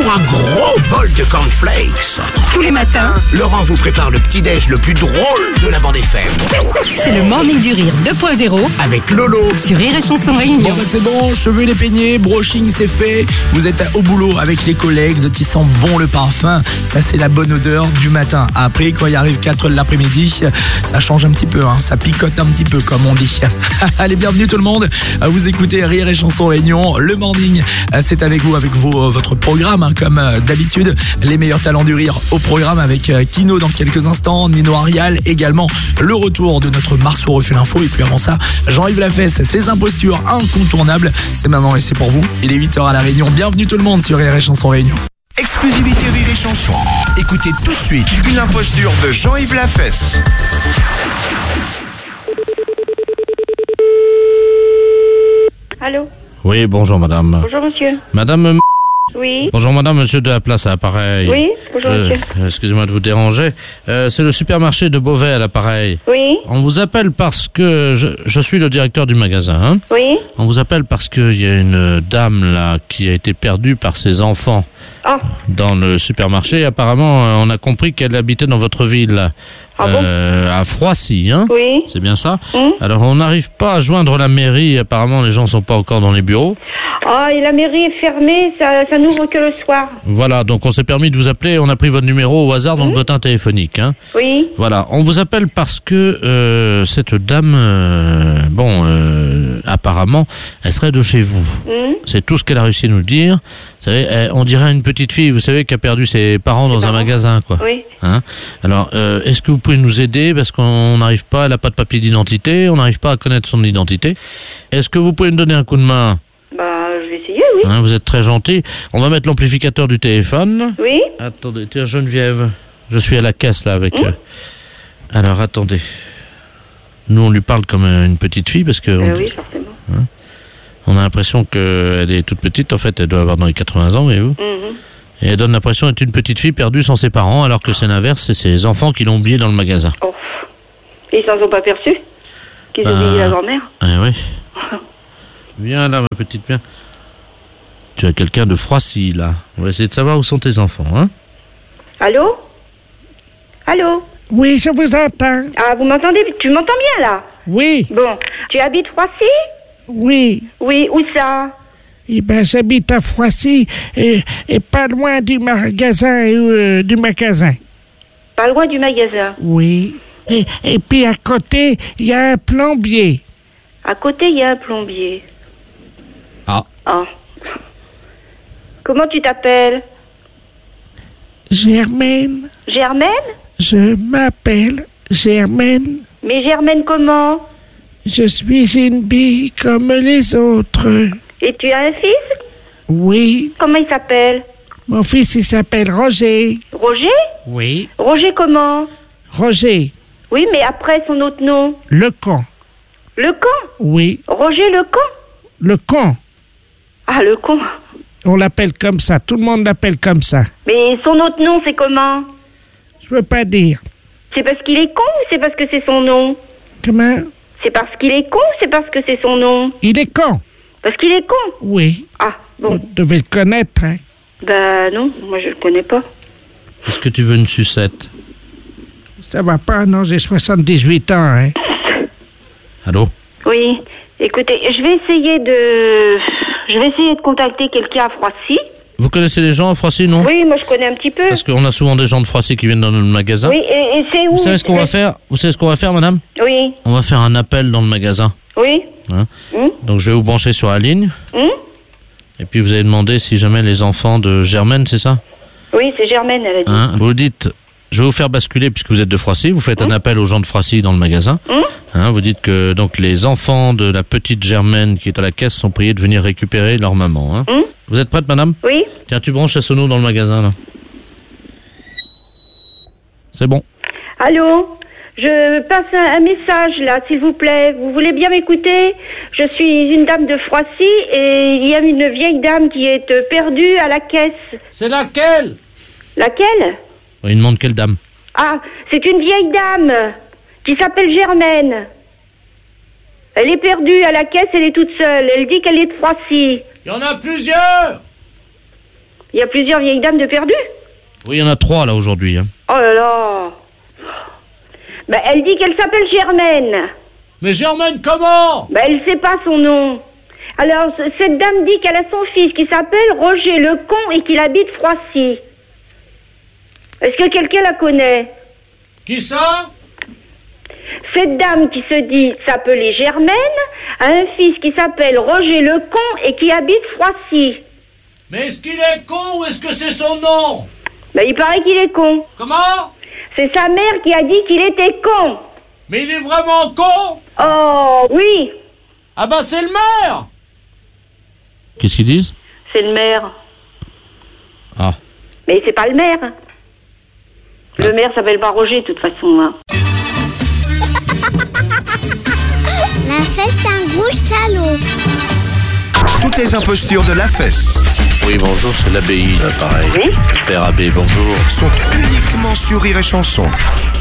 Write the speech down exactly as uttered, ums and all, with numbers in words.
pour un gros bol de cornflakes. Tous les matins, Laurent vous prépare le petit-déj le plus drôle de la bande F M. c'est le Morning du Rire deux point zéro Avec Lolo. sur Rire et Chanson Bon Réunion. bah c'est bon, cheveux les peignés, brushing c'est fait. Vous êtes au boulot avec les collègues, qui sent bon le parfum. Ça c'est la bonne odeur du matin. Après quand il arrive quatre heures de l'après-midi, ça change un petit peu, hein. Ça picote un petit peu comme on dit. Allez, bienvenue tout le monde. Vous écoutez Rire et Chanson Réunion. Le morning, c'est avec vous, avec vos, votre programme, hein, comme d'habitude. Les meilleurs talents du rire au programme avec Kino dans quelques instants, Nino Arial également. Le retour de notre Marceau refait l'info. Et puis avant ça, Jean-Yves Lafesse, ses impostures incontournables. C'est maintenant et c'est pour vous. Il est huit heures à La Réunion. Bienvenue tout le monde sur Rire et Chanson Réunion. Exclusivité Rire et Chanson. Écoutez tout de suite une imposture de Jean-Yves Lafesse. Allô? Oui, bonjour madame. Bonjour monsieur. Madame, euh, Oui. bonjour madame, monsieur de la place à l'appareil. Oui, bonjour Je- monsieur. euh, Excusez-moi de vous déranger. Euh, c'est le supermarché de Beauvais à l'appareil. Oui. On vous appelle parce que je, je suis le directeur du magasin. Hein. Oui. On vous appelle parce qu'il y a une dame là qui a été perdue par ses enfants Ah. dans le supermarché. Apparemment, euh, on a compris qu'elle habitait dans votre ville, là, Ah bon? euh, à Froissy. Hein. Oui. C'est bien ça. Hum. Alors, on n'arrive pas à joindre la mairie. Apparemment, les gens sont pas encore dans les bureaux. Ah, et la mairie est fermée, ça, ça n'ouvre que le soir. Voilà, donc on s'est permis de vous appeler, on a pris votre numéro au hasard dans le bottin téléphonique. Hein. Oui. Voilà, on vous appelle parce que euh, cette dame, euh, bon, euh, apparemment, elle serait de chez vous. Hum. C'est tout ce qu'elle a réussi à nous dire. Vous savez, elle- on dirait une petite fille, vous savez, qui a perdu ses parents dans un parents. magasin, quoi. Oui. Hein. Alors, euh, est-ce que vous pouvez nous aider parce qu'on n'arrive pas, elle n'a pas de papier d'identité, on n'arrive pas à connaître son identité. Est-ce que vous pouvez nous donner un coup de main? Bah, je vais essayer, oui. Hein, vous êtes très gentil. On va mettre l'amplificateur du téléphone. Oui. Attendez, tiens Geneviève, je suis à la caisse là avec... euh, Alors attendez, nous on lui parle comme euh, une petite fille parce que on, Euh, oui, forcément. on a l'impression qu'elle est toute petite, en fait elle doit avoir dans les quatre-vingts ans, voyez-vous. Mhm. Et elle donne l'impression d'être une petite fille perdue sans ses parents alors que c'est l'inverse, c'est ses enfants qui l'ont oubliée dans le magasin. Oh. Ils s'en sont pas perçus? Qu'ils ont Bah. oublié la grand-mère? Ah oui. Viens là ma petite, viens. Tu as quelqu'un de Froissy là, on va essayer de savoir où sont tes enfants, hein. Allô? Allô? Oui, je vous entends. Ah, vous m'entendez? Tu m'entends bien, là? Oui, Bon. Tu habites Froissy? oui. Oui, où ça? Eh ben, j'habite à Froissy et, et pas loin du magasin, euh, du magasin. Pas loin du magasin. Oui. Et, et puis à côté, il y a un plombier. À côté, il y a un plombier. Ah. Ah. Comment tu t'appelles? Germaine, Germaine? je m'appelle Germaine. Mais Germaine comment? Je suis une bille comme les autres. Et tu as un fils? Oui, Comment il s'appelle? mon fils, il s'appelle Roger. Roger? Oui. Roger comment? Roger, Oui, mais après son autre nom. le con. Le con? Oui, Roger le con? le con. Ah, le con. On l'appelle comme ça, tout le monde l'appelle comme ça. Mais son autre nom, c'est comment? Je veux pas dire. C'est parce qu'il est con ou c'est parce que c'est son nom? Comment? C'est parce qu'il est con ou c'est parce que c'est son nom? Il est con. Parce qu'il est con? Oui. Ah, Vous bon. devez le connaître, hein. Bah non, moi je le connais pas. Est-ce que tu veux une sucette? Ça va pas, non, j'ai soixante-dix-huit ans, hein. Allô? Oui, écoutez, je vais essayer de... Je vais essayer de contacter quelqu'un à Froissy. Vous connaissez les gens à Froissy, non? Oui, moi je connais un petit peu. Parce qu'on a souvent des gens de Froissy qui viennent dans notre magasin. Oui, et, et c'est où? Vous savez ce qu'on va faire? Vous savez ce qu'on va faire, madame? Oui, On va faire un appel dans le magasin. oui. Hein. Hum, Donc je vais vous brancher sur la ligne. hum. Et puis vous allez demander si jamais les enfants de Germaine, c'est ça? Oui, c'est Germaine, elle a dit. Hein, vous dites, je vais vous faire basculer puisque vous êtes de Froissy. Vous faites un appel aux gens de Froissy dans le magasin. Hum. Hein, vous dites que donc les enfants de la petite Germaine qui est à la caisse sont priés de venir récupérer leur maman. Hein. Hum. Vous êtes prête, madame? Oui. Tiens, tu branches la sono dans le magasin, là. C'est bon. Allô? Je passe un, un message là, s'il vous plaît. Vous voulez bien m'écouter? Je suis une dame de Froissy et il y a une vieille dame qui est euh, perdue à la caisse. C'est laquelle? Laquelle? Il demande quelle dame? Ah, c'est une vieille dame qui s'appelle Germaine. Elle est perdue à la caisse, elle est toute seule. Elle dit qu'elle est de Froissy. Il y en a plusieurs! Il y a plusieurs vieilles dames de perdu. Oui, il y en a trois là aujourd'hui. Hein. Oh là là. Ben, elle dit qu'elle s'appelle Germaine. Mais Germaine, comment? Ben, elle sait pas son nom. Alors, c- cette dame dit qu'elle a son fils qui s'appelle Roger Lecon et qu'il habite Froissy. Est-ce que quelqu'un la connaît? Qui ça? Cette dame qui se dit s'appeler Germaine a un fils qui s'appelle Roger Lecon et qui habite Froissy. Mais est-ce qu'il est con ou est-ce que c'est son nom? Ben, il paraît qu'il est con. Comment? C'est sa mère qui a dit qu'il était con. Mais il est vraiment con? Oh, oui, Ah bah c'est le maire! Qu'est-ce qu'ils disent? c'est le maire. Ah. Mais c'est pas le maire. Le maire s'appelle pas Roger, de toute façon. Hein. La fête un gros salaud. Toutes les impostures de la fesse Oui, bonjour, c'est l'abbaye, là, pareil. Oui. Père Abbé, bonjour. sont uniquement sur Rire et Chanson.